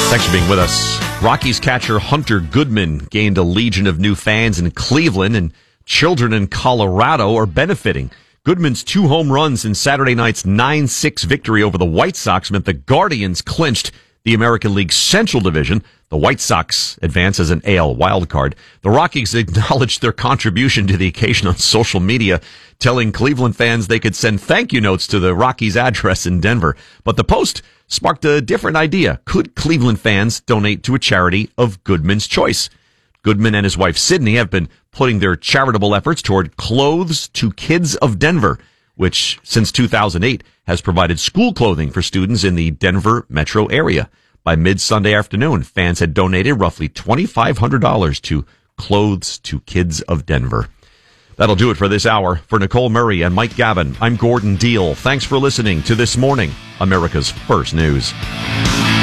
Thanks for being with us. Rockies catcher Hunter Goodman gained a legion of new fans in Cleveland, and children in Colorado are benefiting. Goodman's 2 home runs in Saturday night's 9-6 victory over the White Sox meant the Guardians clinched the American League Central Division. The White Sox advance as an AL wildcard. The Rockies acknowledged their contribution to the occasion on social media, telling Cleveland fans they could send thank you notes to the Rockies address in Denver. But the post sparked a different idea. Could Cleveland fans donate to a charity of Goodman's choice? Goodman and his wife Sydney have been putting their charitable efforts toward Clothes to Kids of Denver, which since 2008 has provided school clothing for students in the Denver metro area. By mid-Sunday afternoon, fans had donated roughly $2,500 to Clothes to Kids of Denver. That'll do it for this hour. For Nicole Murray and Mike Gavin, I'm Gordon Deal. Thanks for listening to This Morning, America's First News.